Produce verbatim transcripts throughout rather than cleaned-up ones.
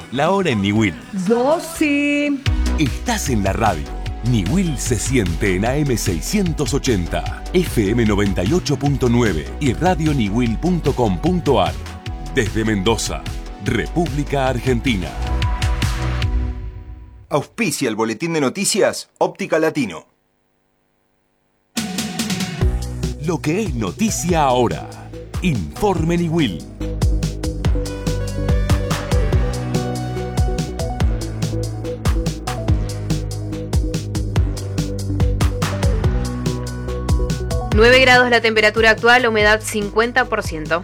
La hora en Niwil. doce. Estás en la radio. Niwil se siente en A M seiscientos ochenta, F M noventa y ocho punto nueve y radio niwil punto com punto ar. Desde Mendoza, República Argentina. Auspicia el boletín de noticias Óptica Latino. Lo que es noticia ahora. Informe Niwil. nueve grados la temperatura actual, humedad cincuenta por ciento.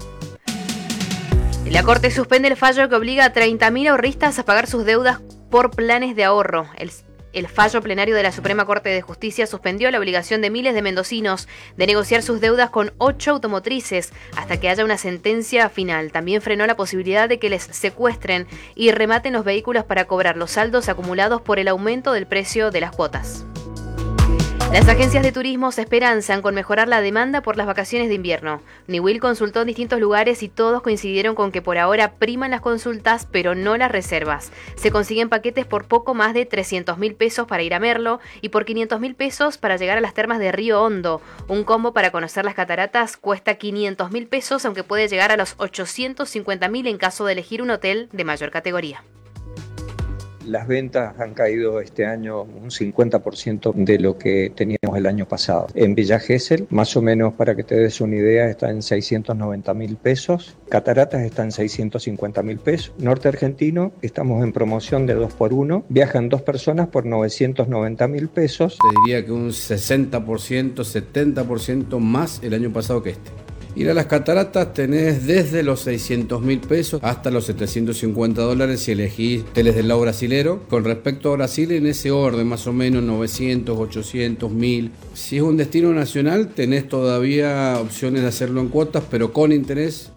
La Corte suspende el fallo que obliga a treinta mil ahorristas a pagar sus deudas por planes de ahorro. El, el fallo plenario de la Suprema Corte de Justicia suspendió la obligación de miles de mendocinos de negociar sus deudas con ocho automotrices hasta que haya una sentencia final. También frenó la posibilidad de que les secuestren y rematen los vehículos para cobrar los saldos acumulados por el aumento del precio de las cuotas. Las agencias de turismo se esperanzan con mejorar la demanda por las vacaciones de invierno. Niwil consultó en distintos lugares y todos coincidieron con que por ahora priman las consultas, pero no las reservas. Se consiguen paquetes por poco más de trescientos mil pesos para ir a Merlo y por quinientos mil pesos para llegar a las termas de Río Hondo. Un combo para conocer las cataratas cuesta quinientos mil pesos, aunque puede llegar a los ochocientos cincuenta mil en caso de elegir un hotel de mayor categoría. Las ventas han caído este año un cincuenta por ciento de lo que teníamos el año pasado. En Villa Gesell, más o menos para que te des una idea, está en seiscientos noventa mil pesos. Cataratas está en seiscientos cincuenta mil pesos. Norte Argentino, estamos en promoción de dos por uno. Viajan dos personas por novecientos noventa mil pesos. Te diría que un sesenta por ciento, setenta por ciento más el año pasado que este. Ir a las cataratas tenés desde los seiscientos mil pesos hasta los setecientos cincuenta dólares si elegís hoteles del lado brasilero. Con respecto a Brasil, en ese orden, más o menos novecientos, ochocientos, mil. Si es un destino nacional, tenés todavía opciones de hacerlo en cuotas, pero con interés.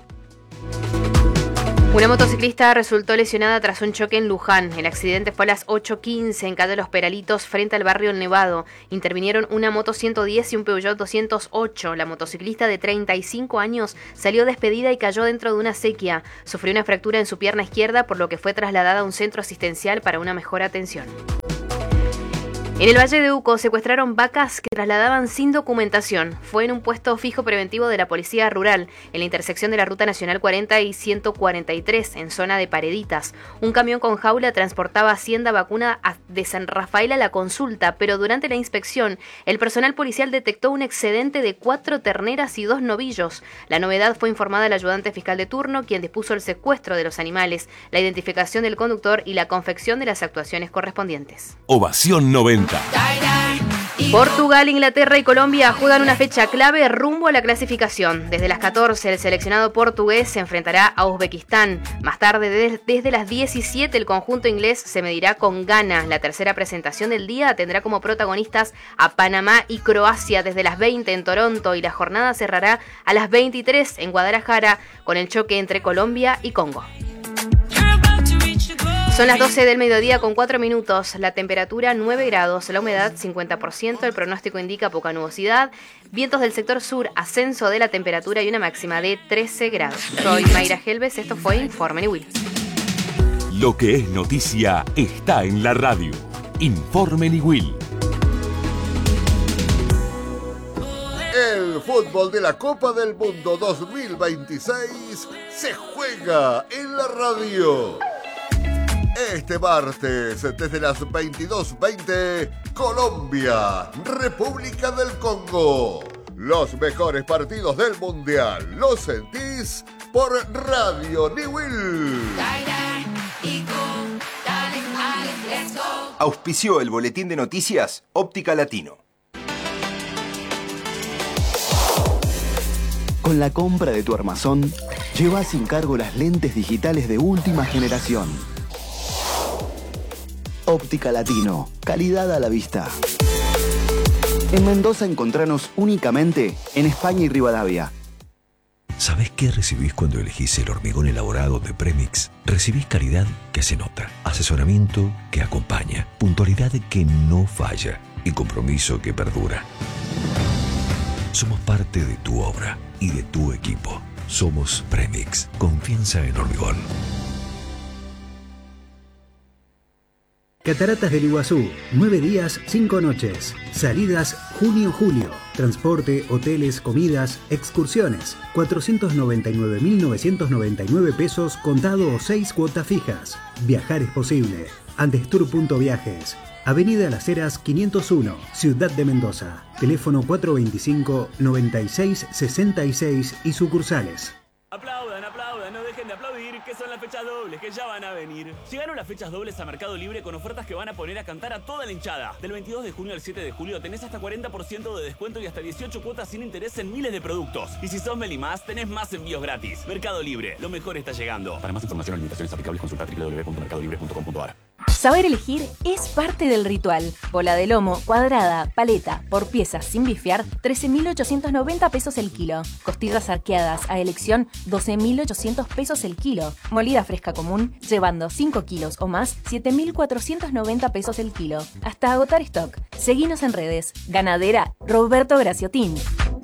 Una motociclista resultó lesionada tras un choque en Luján. El accidente fue a las ocho quince en calle Los Peralitos, frente al barrio El Nevado. Intervinieron una moto ciento diez y un Peugeot doscientos ocho. La motociclista de treinta y cinco años salió despedida y cayó dentro de una acequia. Sufrió una fractura en su pierna izquierda, por lo que fue trasladada a un centro asistencial para una mejor atención. En el Valle de Uco secuestraron vacas que trasladaban sin documentación. Fue en un puesto fijo preventivo de la Policía Rural, en la intersección de la Ruta Nacional cuarenta y ciento cuarenta y tres, en zona de Pareditas. Un camión con jaula transportaba hacienda vacuna de San Rafael a La Consulta, pero durante la inspección, el personal policial detectó un excedente de cuatro terneras y dos novillos. La novedad fue informada al ayudante fiscal de turno, quien dispuso el secuestro de los animales, la identificación del conductor y la confección de las actuaciones correspondientes. Ovación noventa. Portugal, Inglaterra y Colombia juegan una fecha clave rumbo a la clasificación. Desde las catorce, el seleccionado portugués se enfrentará a Uzbekistán. Más tarde, de- desde las diecisiete, el conjunto inglés se medirá con Ghana. La tercera presentación del día tendrá como protagonistas a Panamá y Croacia desde las veinte en Toronto, y la jornada cerrará a las veintitrés en Guadalajara con el choque entre Colombia y Congo. Son las doce del mediodía con cuatro minutos, la temperatura nueve grados, la humedad cincuenta por ciento, el pronóstico indica poca nubosidad, vientos del sector sur, ascenso de la temperatura y una máxima de trece grados. Soy Mayra Helves, esto fue Informe Niwil. Lo que es noticia está en la radio. Informe Niwil. El fútbol de la Copa del Mundo dos mil veintiséis se juega en la radio. Este martes, desde las veintidós veinte, Colombia, República del Congo. Los mejores partidos del Mundial los sentís por Radio Niwil. Auspició el boletín de noticias Óptica Latino. Con la compra de tu armazón, lleva sin cargo las lentes digitales de última generación. Óptica Latino, calidad a la vista. En Mendoza encontranos únicamente en España y Rivadavia. ¿Sabés qué recibís cuando elegís el hormigón elaborado de Premix? Recibís calidad que se nota, asesoramiento que acompaña, puntualidad que no falla y compromiso que perdura. Somos parte de tu obra y de tu equipo. Somos Premix, confianza en hormigón. Cataratas del Iguazú, nueve días, cinco noches. Salidas junio-julio. Transporte, hoteles, comidas, excursiones. cuatrocientos noventa y nueve mil novecientos noventa y nueve pesos contado o seis cuotas fijas. Viajar es posible. Andestur punto viajes. Avenida Las Heras quinientos uno, Ciudad de Mendoza. Teléfono cuatro veinticinco, noventa y seis, sesenta y seis y sucursales. Aplaudan, aplaudan, no dejen de aplaudir, que son las fechas dobles, que ya van a venir. Llegaron las fechas dobles a Mercado Libre con ofertas que van a poner a cantar a toda la hinchada. Del veintidós de junio al siete de julio tenés hasta cuarenta por ciento de descuento y hasta dieciocho cuotas sin interés en miles de productos. Y si sos Melimás, tenés más envíos gratis. Mercado Libre, lo mejor está llegando. Para más información o limitaciones aplicables, consulta doble u doble u doble u punto mercado libre punto com punto a r. Saber elegir es parte del ritual. Bola de lomo, cuadrada, paleta, por pieza, sin bifear, trece mil ochocientos noventa pesos el kilo. Costillas arqueadas a elección, doce mil ochocientos pesos el kilo. Molida fresca común, llevando cinco kilos o más, siete mil cuatrocientos noventa pesos el kilo. Hasta agotar stock. Seguinos en redes. Ganadera Roberto Graciotín.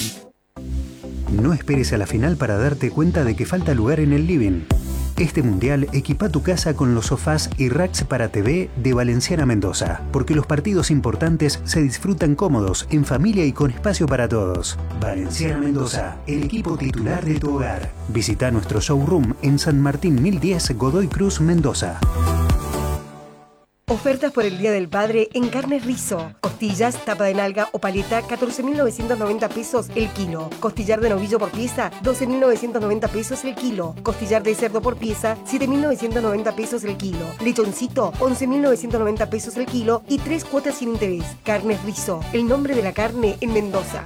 No esperes a la final para darte cuenta de que falta lugar en el living. Este mundial equipa tu casa con los sofás y racks para T V de Valenciana Mendoza, porque los partidos importantes se disfrutan cómodos, en familia y con espacio para todos. Valenciana Mendoza, el equipo titular de tu hogar. Visita nuestro showroom en San Martín mil diez, Godoy Cruz, Mendoza. Ofertas por el Día del Padre en Carnes Rizo. Costillas, tapa de nalga o paleta, catorce mil novecientos noventa pesos el kilo. Costillar de novillo por pieza, doce mil novecientos noventa pesos el kilo. Costillar de cerdo por pieza, siete mil novecientos noventa pesos el kilo. Lechoncito, once mil novecientos noventa pesos el kilo y tres cuotas sin interés. Carnes Rizo, el nombre de la carne en Mendoza.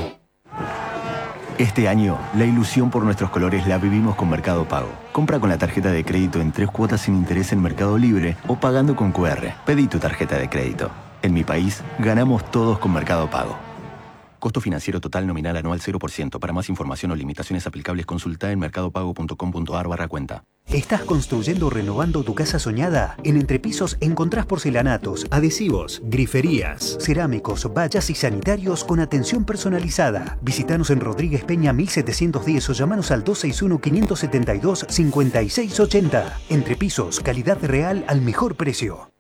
Este año, la ilusión por nuestros colores la vivimos con Mercado Pago. Compra con la tarjeta de crédito en tres cuotas sin interés en Mercado Libre o pagando con cu erre. Pedí tu tarjeta de crédito. En mi país, ganamos todos con Mercado Pago. Costo financiero total nominal anual cero por ciento. Para más información o limitaciones aplicables, consulta en mercadopago punto com punto a r barra cuenta. ¿Estás construyendo o renovando tu casa soñada? En Entrepisos encontrás porcelanatos, adhesivos, griferías, cerámicos, vallas y sanitarios con atención personalizada. Visítanos en Rodríguez Peña mil setecientos diez o llamanos al dos seis uno, cinco siete dos, cinco seis ocho cero. Entrepisos, calidad real al mejor precio.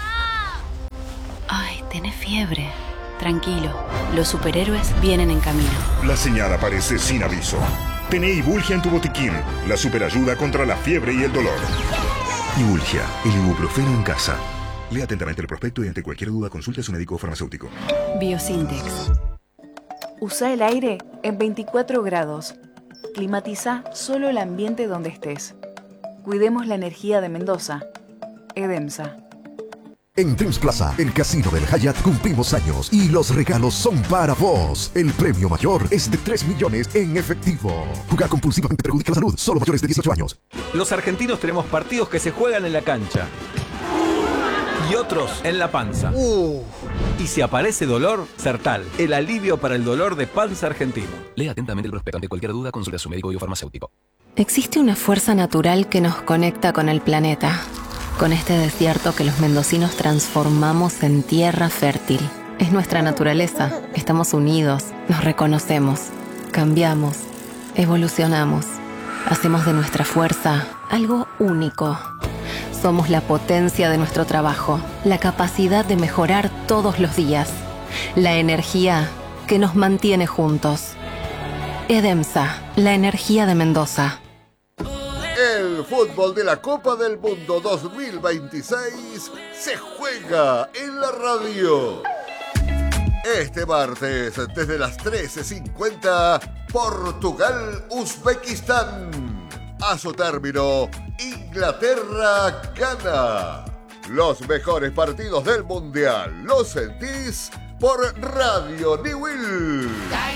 Ay, tenés fiebre. Tranquilo, los superhéroes vienen en camino. La señal aparece sin aviso. Tené Ibulgia en tu botiquín, la superayuda contra la fiebre y el dolor. Ibulgia, el ibuprofeno en casa. Lea atentamente el prospecto y ante cualquier duda consulte a su médico farmacéutico. Biosintex. Usa el aire en veinticuatro grados. Climatiza solo el ambiente donde estés. Cuidemos la energía de Mendoza. Edemsa. En Dreams Plaza, el casino del Hyatt, cumplimos años y los regalos son para vos. El premio mayor es de tres millones en efectivo. Jugar compulsivamente perjudica la salud. Solo mayores de dieciocho años. Los argentinos tenemos partidos que se juegan en la cancha y otros en la panza. Uh. Y si aparece dolor, Sertal, el alivio para el dolor de panza argentino. Lea atentamente el prospecto. Ante cualquier duda, consulte a su médico biofarmacéutico. Existe una fuerza natural que nos conecta con el planeta. Con este desierto que los mendocinos transformamos en tierra fértil. Es nuestra naturaleza. Estamos unidos, nos reconocemos, cambiamos, evolucionamos. Hacemos de nuestra fuerza algo único. Somos la potencia de nuestro trabajo, la capacidad de mejorar todos los días, la energía que nos mantiene juntos. Edemsa, la energía de Mendoza. El fútbol de la Copa del Mundo dos mil veintiséis se juega en la radio. Este martes, desde las trece cincuenta, Portugal-Uzbekistán. A su término, Inglaterra gana. Los mejores partidos del Mundial los sentís por Radio Niwil.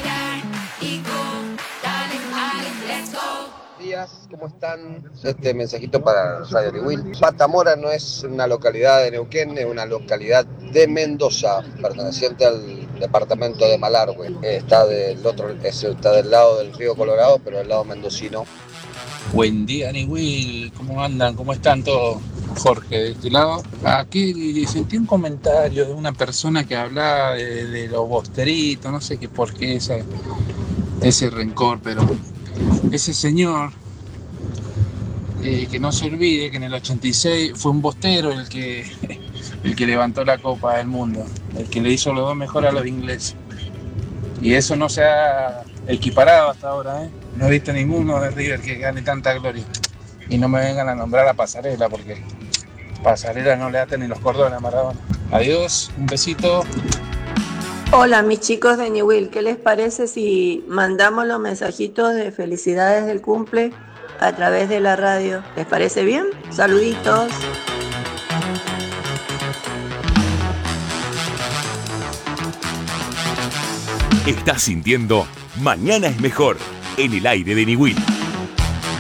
Días, ¿cómo están? Este mensajito para Radio Niwil. Patamora no es una localidad de Neuquén, es una localidad de Mendoza, perteneciente al departamento de Malargüe. Está del otro, está del lado del río Colorado, pero del lado mendocino. Buen día, Niwil. ¿Cómo andan? ¿Cómo están todos? Jorge, de este lado. Aquí sentí un comentario de una persona que hablaba de, de los bosteritos, no sé qué por qué ese, ese rencor, pero ese señor, eh, que no se olvide que en el ochenta y seis fue un bostero el que el que levantó la Copa del Mundo, el que le hizo los dos mejores a los ingleses. Y eso no se ha equiparado hasta ahora, ¿eh? No he visto ninguno de River que gane tanta gloria. Y no me vengan a nombrar a Pasarela, porque Pasarela no le aten ni los cordones a Maradona. Adiós, un besito. Hola mis chicos de Newell, ¿qué les parece si mandamos los mensajitos de felicidades del cumple a través de la radio? ¿Les parece bien? Saluditos. Estás sintiendo Mañana es Mejor en el aire de Newell.